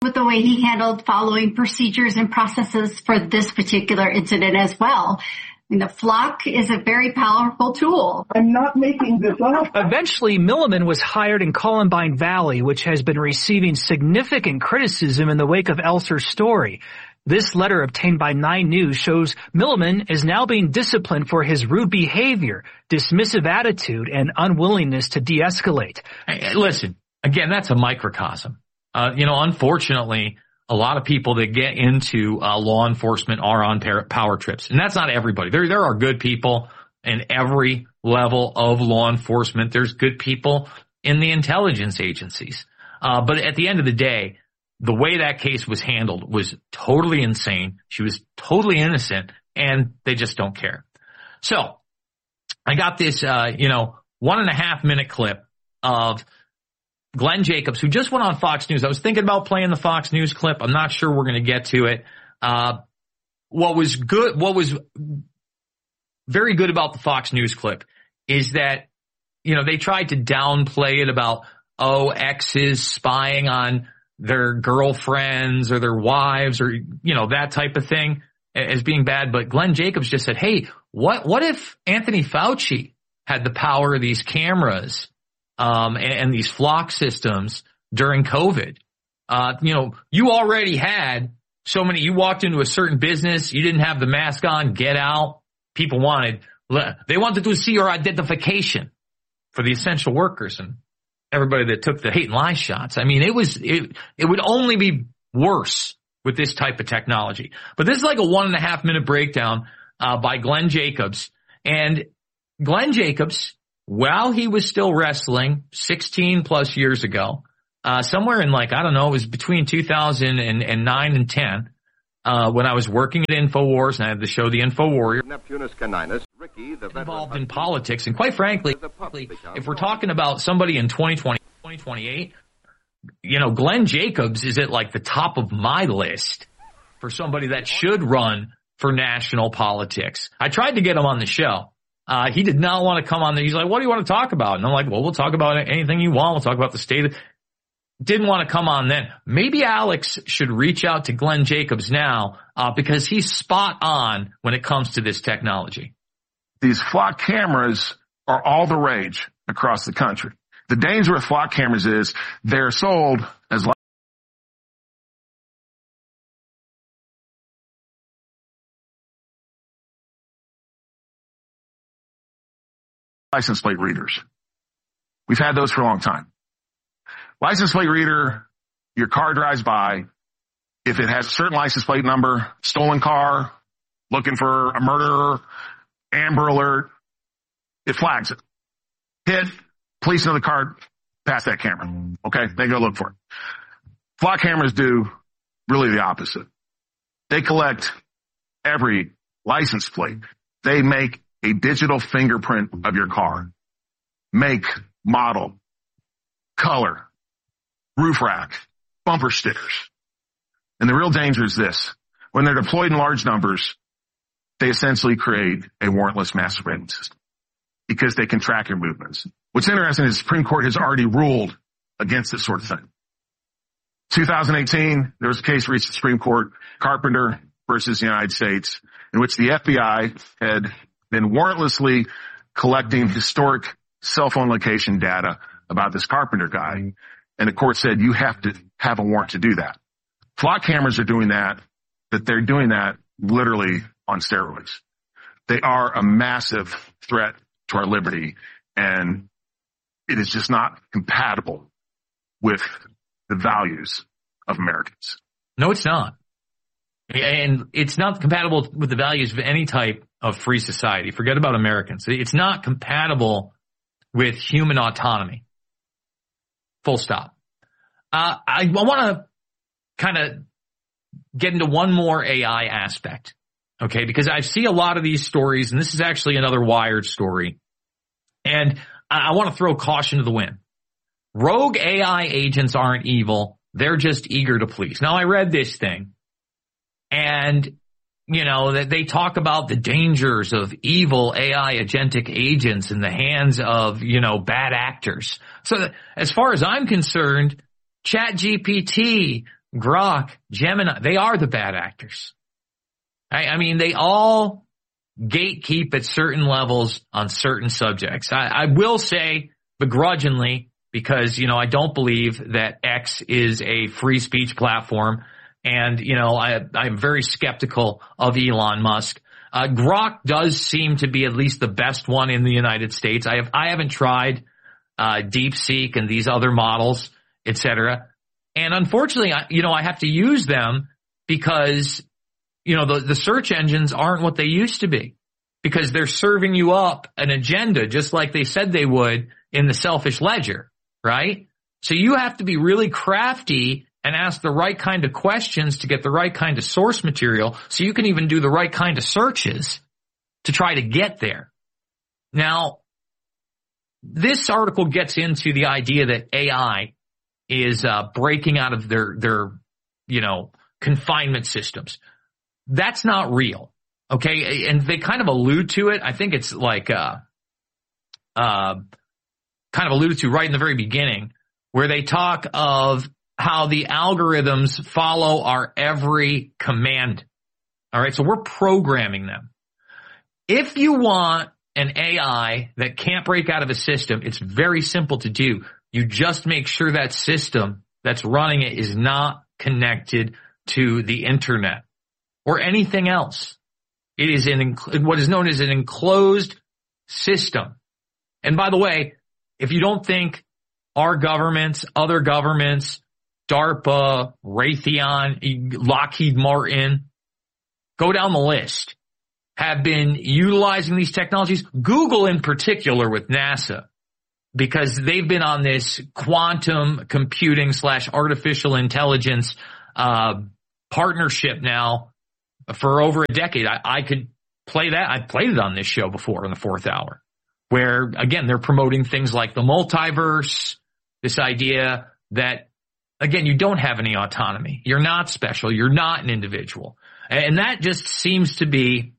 with the way he handled following procedures and processes for this particular incident as well. I mean, the flock is a very powerful tool. I'm not making this up. Eventually, Milliman was hired in Columbine Valley, which has been receiving significant criticism in the wake of Elser's story. This letter obtained by 9 News shows Milliman is now being disciplined for his rude behavior, dismissive attitude, and unwillingness to de-escalate. Hey, listen, again, that's a microcosm. Unfortunately, a lot of people that get into law enforcement are on power trips. And that's not everybody. There are good people in every level of law enforcement. There's good people in the intelligence agencies. But at the end of the day, the way that case was handled was totally insane. She was totally innocent, and they just don't care. So I got this, 1.5 minute clip of Glenn Jacobs, who just went on Fox News. I was thinking about playing the Fox News clip. I'm not sure we're going to get to it. What was very good about the Fox News clip is that, they tried to downplay it about, exes spying on their girlfriends or their wives or, that type of thing as being bad. But Glenn Jacobs just said, hey, what if Anthony Fauci had the power of these cameras and these flock systems during COVID? You already had so many. You walked into a certain business, you didn't have the mask on, get out. People wanted to see your identification for the essential workers and everybody that took the hate and lie shots. I mean, it would only be worse with this type of technology. But this is like a 1.5 minute breakdown by Glenn Jacobs. And Glenn Jacobs, while he was still wrestling 16 plus years ago, somewhere in it was between 2009 and 10, when I was working at InfoWars and I had the show The Info Warrior, Neptunus caninus, Ricky, the involved in politics. And quite frankly, if we're talking about somebody in 2020, 2028, Glenn Jacobs is at the top of my list for somebody that should run for national politics. I tried to get him on the show. He did not want to come on there. He's like, what do you want to talk about? And I'm like, well, we'll talk about anything you want. We'll talk about the state. Didn't want to come on then. Maybe Alex should reach out to Glenn Jacobs now because he's spot on when it comes to this technology. These flock cameras are all the rage across the country. The danger with flock cameras is they're sold as license plate readers. We've had those for a long time. License plate reader, your car drives by. If it has a certain license plate number, stolen car, looking for a murderer, Amber Alert, it flags it. Hit, police know the car, pass that camera. Okay, they go look for it. Flock cameras do really the opposite. They collect every license plate. They make a digital fingerprint of your car. Make, model, color, roof rack, bumper stickers. And the real danger is this. When they're deployed in large numbers, they essentially create a warrantless mass surveillance system because they can track your movements. What's interesting is the Supreme Court has already ruled against this sort of thing. 2018, there was a case reached the Supreme Court, Carpenter versus the United States, in which the FBI had been warrantlessly collecting historic cell phone location data about this Carpenter guy. And the court said, you have to have a warrant to do that. Flock cameras are doing that, but they're doing that literally on steroids. They are a massive threat to our liberty, and it is just not compatible with the values of Americans. No, it's not. And it's not compatible with the values of any type of free society. Forget about Americans. It's not compatible with human autonomy. Full stop. I want to kind of get into one more AI aspect, okay? Because I see a lot of these stories, and this is actually another Wired story. And I want to throw caution to the wind. Rogue AI agents aren't evil. They're just eager to please. Now, I read this thing, and, they talk about the dangers of evil AI agentic agents in the hands of, bad actors. So as far as I'm concerned, ChatGPT, Grok, Gemini, they are the bad actors. I mean, they all gatekeep at certain levels on certain subjects. I will say begrudgingly, because, I don't believe that X is a free speech platform. And, I'm very skeptical of Elon Musk. Grok does seem to be at least the best one in the United States. I haven't tried DeepSeek and these other models, etc. And unfortunately, I have to use them because, the search engines aren't what they used to be, because they're serving you up an agenda just like they said they would in the Selfish Ledger, right? So you have to be really crafty and ask the right kind of questions to get the right kind of source material so you can even do the right kind of searches to try to get there. Now, this article gets into the idea that AI is breaking out of their confinement systems. That's not real, okay? And they kind of allude to it. I think it's like kind of alluded to right in the very beginning, where they talk of how the algorithms follow our every command. All right, so we're programming them. If you want an AI that can't break out of a system, it's very simple to do. You just make sure that system that's running it is not connected to the internet or anything else. It is what is known as an enclosed system. And by the way, if you don't think our governments, other governments, DARPA, Raytheon, Lockheed Martin, go down the list, have been utilizing these technologies, Google in particular with NASA, because they've been on this quantum computing / artificial intelligence partnership now for over a decade. I could play that. I played it on this show before in the fourth hour, where, again, they're promoting things like the multiverse, this idea that, again, you don't have any autonomy. You're not special. You're not an individual. And that just seems to be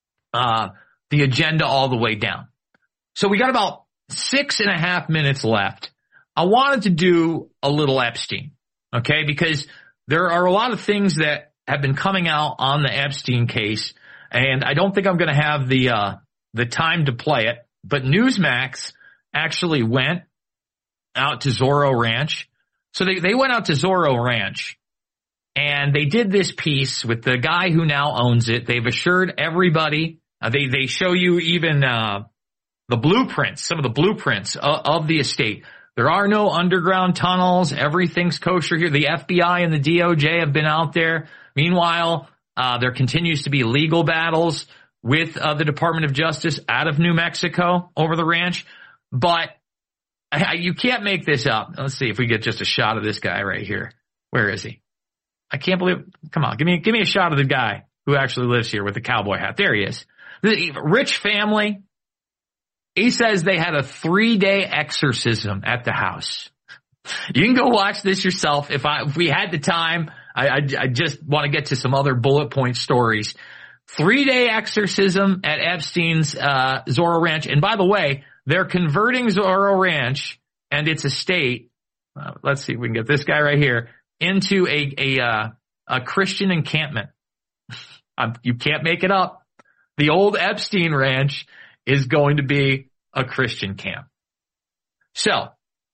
the agenda all the way down. So we got about 6.5 minutes left. I wanted to do a little Epstein, okay, because there are a lot of things that have been coming out on the Epstein case, and I don't think I'm going to have the time to play it. But Newsmax actually went out to Zorro Ranch. So they went out to Zorro Ranch, and they did this piece with the guy who now owns it. They've assured everybody. They show you even the blueprints, some of the blueprints of the estate. There are no underground tunnels. Everything's kosher here. The FBI and the DOJ have been out there. Meanwhile, there continues to be legal battles with the Department of Justice out of New Mexico over the ranch. But you can't make this up. Let's see if we get just a shot of this guy right here. Where is he? I can't believe it. Come on, give me a shot of the guy who actually lives here with the cowboy hat. There he is. The rich family. He says they had a 3-day exorcism at the house. You can go watch this yourself. If we had the time, I just want to get to some other bullet point stories. 3-day exorcism at Epstein's Zorro Ranch. And by the way, they're converting Zorro Ranch and its estate. Let's see if we can get this guy right here into a Christian encampment. You can't make it up. The old Epstein Ranch is going to be a Christian camp. So,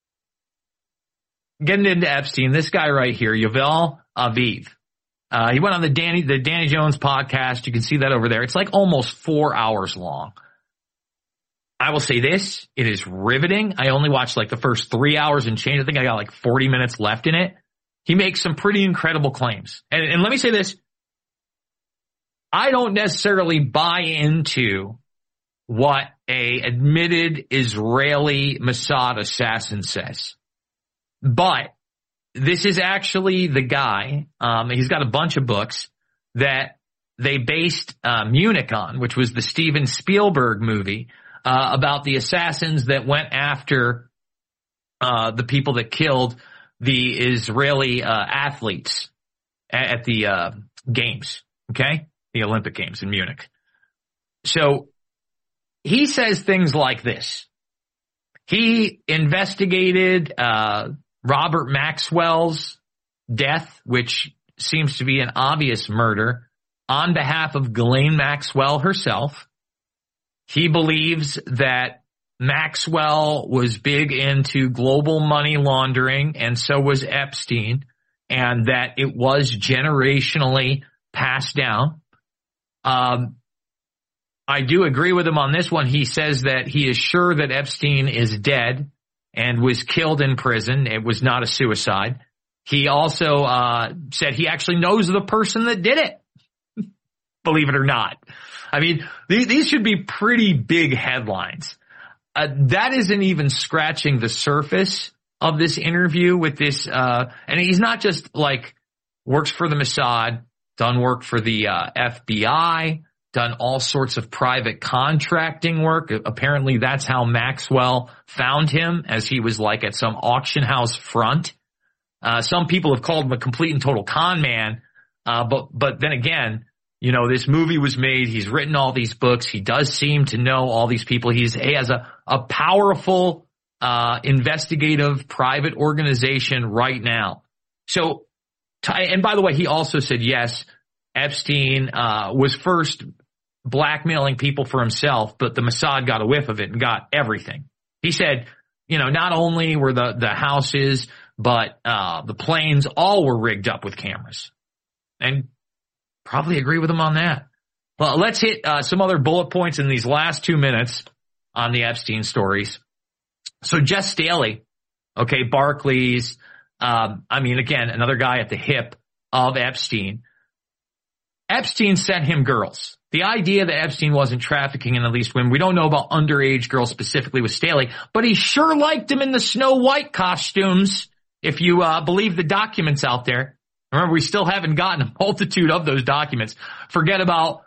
getting into Epstein, this guy right here, Yuval Aviv. He went on the Danny Jones podcast. You can see that over there. It's like almost 4 hours long. I will say this, it is riveting. I only watched like the first 3 hours and change. I think I got like 40 minutes left in it. He makes some pretty incredible claims. And let me say this. I don't necessarily buy into what a admitted Israeli Mossad assassin says. But this is actually the guy, he's got a bunch of books that they based Munich on, which was the Steven Spielberg movie about the assassins that went after the people that killed the Israeli athletes at the games, okay? The Olympic Games in Munich. So he says things like this. He investigated Robert Maxwell's death, which seems to be an obvious murder, on behalf of Ghislaine Maxwell herself. He believes that Maxwell was big into global money laundering, and so was Epstein, and that it was generationally passed down. I do agree with him on this one. He says that he is sure that Epstein is dead and was killed in prison. It was not a suicide. He also said he actually knows the person that did it, believe it or not. I mean, these should be pretty big headlines. That isn't even scratching the surface of this interview with this, and he's not just like works for the Mossad, done work for the FBI, done all sorts of private contracting work. Apparently that's how Maxwell found him, as he was like at some auction house front. Some people have called him a complete and total con man. But then again, you know, this movie was made. He's written all these books. He does seem to know all these people. He has a powerful, investigative private organization right now. So, and by the way, he also said, yes, Epstein, was first blackmailing people for himself, but the Mossad got a whiff of it and got everything. He said, you know, not only were the houses, but, the planes all were rigged up with cameras. And probably agree with him on that. Well, let's hit some other bullet points in these last 2 minutes on the Epstein stories. So Jess Staley, okay, Barclays, again, another guy at the hip of Epstein. Epstein sent him girls. The idea that Epstein wasn't trafficking in at least women, we don't know about underage girls specifically with Staley, but he sure liked them in the Snow White costumes, if you believe the documents out there. Remember, we still haven't gotten a multitude of those documents. Forget about